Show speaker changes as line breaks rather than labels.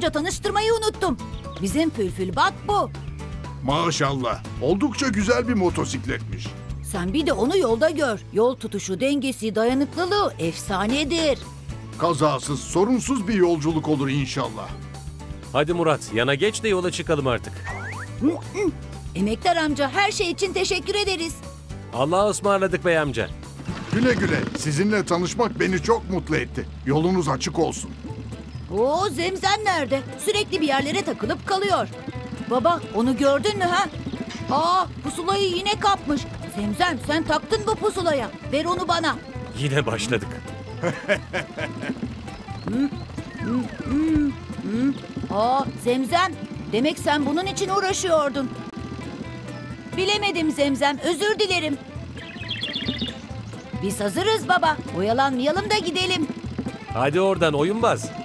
amca tanıştırmayı unuttum. Bizim Fülfül bak bu.
Maşallah. Oldukça güzel bir motosikletmiş.
Sen bir de onu yolda gör. Yol tutuşu, dengesi, dayanıklılığı efsanedir.
Kazasız, sorunsuz bir yolculuk olur inşallah.
Hadi Murat, yana geç de yola çıkalım artık.
Emektar amca, her şey için teşekkür ederiz.
Allah'a ısmarladık bey amca.
Güle güle. Sizinle tanışmak beni çok mutlu etti. Yolunuz açık olsun.
Oo, Zemzem nerede? Sürekli bir yerlere takılıp kalıyor. Baba, onu gördün mü ha? Aa, pusulayı yine kapmış. Zemzem, sen taktın bu pusulaya. Ver onu bana.
Yine başladık.
Aa, Zemzem, demek sen bunun için uğraşıyordun. Bilemedim Zemzem, özür dilerim. Biz hazırız baba. Oyalanmayalım da gidelim.
Hadi oradan oyunbaz.